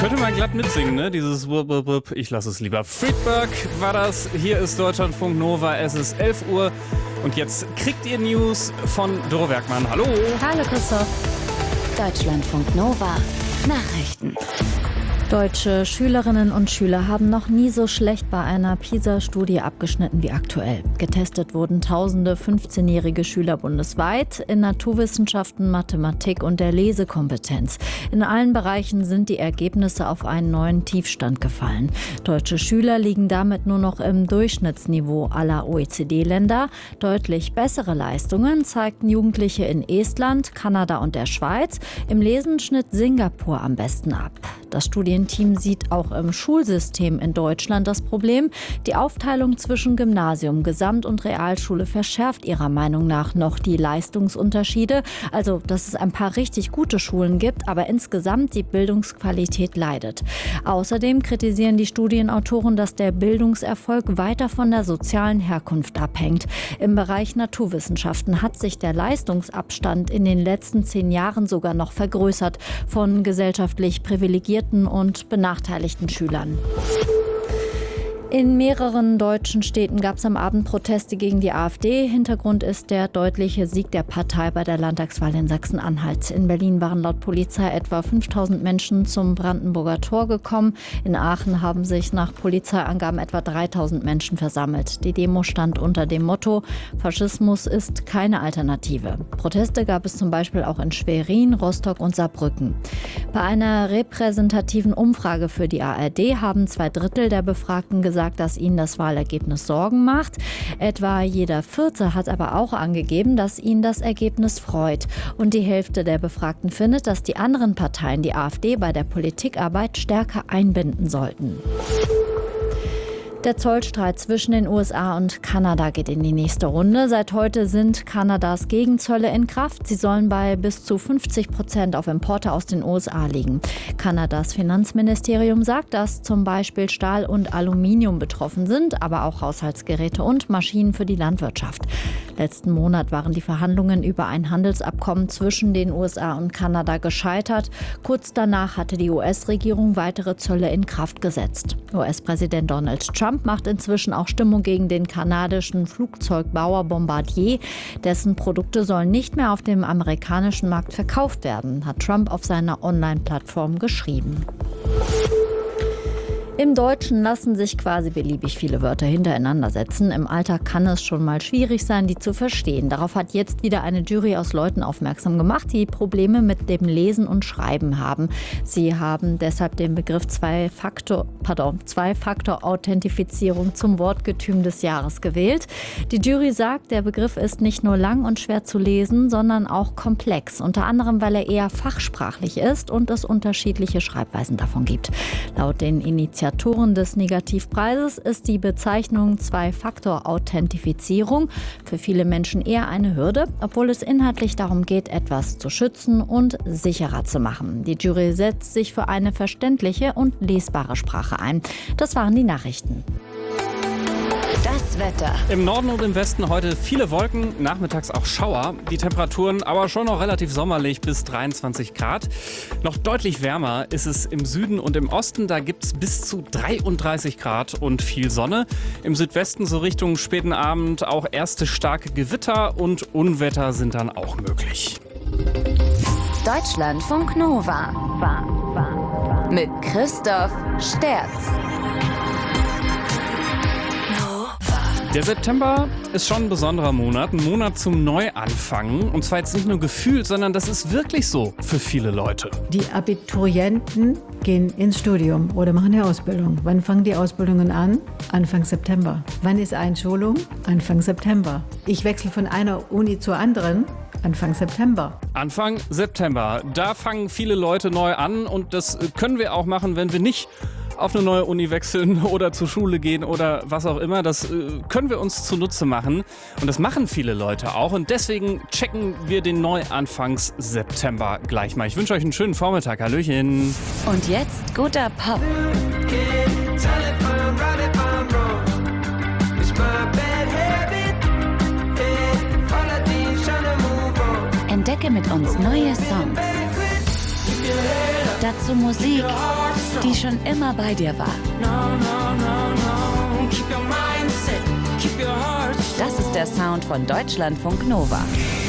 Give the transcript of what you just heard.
Könnte man glatt mitsingen, ne? Dieses Wupp, ich lasse es lieber. Friedberg war das. Hier ist Deutschlandfunk Nova. Es ist 11 Uhr. Und jetzt kriegt ihr News von Doro Werkmann. Hallo. Hallo Christoph. Deutschlandfunk Nova. Nachrichten. Deutsche Schülerinnen und Schüler haben noch nie so schlecht bei einer PISA-Studie abgeschnitten wie aktuell. Getestet wurden tausende 15-jährige Schüler bundesweit in Naturwissenschaften, Mathematik und der Lesekompetenz. In allen Bereichen sind die Ergebnisse auf einen neuen Tiefstand gefallen. Deutsche Schüler liegen damit nur noch im Durchschnittsniveau aller OECD-Länder. Deutlich bessere Leistungen zeigten Jugendliche in Estland, Kanada und der Schweiz. Im Lesen schnitt Singapur am besten ab. Das Studienteam sieht auch im Schulsystem in Deutschland das Problem. Die Aufteilung zwischen Gymnasium, Gesamt- und Realschule verschärft ihrer Meinung nach noch die Leistungsunterschiede. Also, dass es ein paar richtig gute Schulen gibt, aber insgesamt die Bildungsqualität leidet. Außerdem kritisieren die Studienautoren, dass der Bildungserfolg weiter von der sozialen Herkunft abhängt. Im Bereich Naturwissenschaften hat sich der Leistungsabstand in den letzten 10 Jahren sogar noch vergrößert von gesellschaftlich privilegierten und benachteiligten Schülern. In mehreren deutschen Städten gab es am Abend Proteste gegen die AfD. Hintergrund ist der deutliche Sieg der Partei bei der Landtagswahl in Sachsen-Anhalt. In Berlin waren laut Polizei etwa 5000 Menschen zum Brandenburger Tor gekommen. In Aachen haben sich nach Polizeiangaben etwa 3000 Menschen versammelt. Die Demo stand unter dem Motto: Faschismus ist keine Alternative. Proteste gab es zum Beispiel auch in Schwerin, Rostock und Saarbrücken. Bei einer repräsentativen Umfrage für die ARD haben 2/3 der Befragten gesagt, dass ihnen das Wahlergebnis Sorgen macht. Etwa jeder Vierte hat aber auch angegeben, dass ihn das Ergebnis freut. Und die Hälfte der Befragten findet, dass die anderen Parteien die AfD bei der Politikarbeit stärker einbinden sollten. Der Zollstreit zwischen den USA und Kanada geht in die nächste Runde. Seit heute sind Kanadas Gegenzölle in Kraft. Sie sollen bei bis zu 50% auf Importe aus den USA liegen. Kanadas Finanzministerium sagt, dass zum Beispiel Stahl und Aluminium betroffen sind, aber auch Haushaltsgeräte und Maschinen für die Landwirtschaft. Letzten Monat waren die Verhandlungen über ein Handelsabkommen zwischen den USA und Kanada gescheitert. Kurz danach hatte die US-Regierung weitere Zölle in Kraft gesetzt. US-Präsident Donald Trump macht inzwischen auch Stimmung gegen den kanadischen Flugzeugbauer Bombardier. Dessen Produkte sollen nicht mehr auf dem amerikanischen Markt verkauft werden, hat Trump auf seiner Online-Plattform geschrieben. Im Deutschen lassen sich quasi beliebig viele Wörter hintereinander setzen. Im Alltag kann es schon mal schwierig sein, die zu verstehen. Darauf hat jetzt wieder eine Jury aus Leuten aufmerksam gemacht, die Probleme mit dem Lesen und Schreiben haben. Sie haben deshalb den Begriff Zwei-Faktor-Authentifizierung zum Wortgetüm des Jahres gewählt. Die Jury sagt, der Begriff ist nicht nur lang und schwer zu lesen, sondern auch komplex. Unter anderem, weil er eher fachsprachlich ist und es unterschiedliche Schreibweisen davon gibt. Laut den Initiatoren des Negativpreises ist die Bezeichnung Zwei-Faktor-Authentifizierung für viele Menschen eher eine Hürde, obwohl es inhaltlich darum geht, etwas zu schützen und sicherer zu machen. Die Jury setzt sich für eine verständliche und lesbare Sprache ein. Das waren die Nachrichten. Das Wetter. Im Norden und im Westen heute viele Wolken, nachmittags auch Schauer. Die Temperaturen aber schon noch relativ sommerlich bis 23 Grad. Noch deutlich wärmer ist es im Süden und im Osten. Da gibt es bis zu 33 Grad und viel Sonne. Im Südwesten so Richtung späten Abend auch erste starke Gewitter und Unwetter sind dann auch möglich. Deutschlandfunk Nova. Mit Christoph Sterz. Der September ist schon ein besonderer Monat, ein Monat zum Neuanfangen. Und zwar jetzt nicht nur gefühlt, sondern das ist wirklich so für viele Leute. Die Abiturienten gehen ins Studium oder machen eine Ausbildung. Wann fangen die Ausbildungen an? Anfang September. Wann ist Einschulung? Anfang September. Ich wechsle von einer Uni zur anderen. Anfang September. Anfang September. Da fangen viele Leute neu an und das können wir auch machen, wenn wir nicht auf eine neue Uni wechseln oder zur Schule gehen oder was auch immer. Das können wir uns zunutze machen. Und das machen viele Leute auch. Und deswegen checken wir den Neuanfangs September gleich mal. Ich wünsche euch einen schönen Vormittag. Hallöchen. Und jetzt guter Pop. Entdecke mit uns neue Songs. Dazu Musik, die schon immer bei dir war. Das ist der Sound von Deutschlandfunk Nova.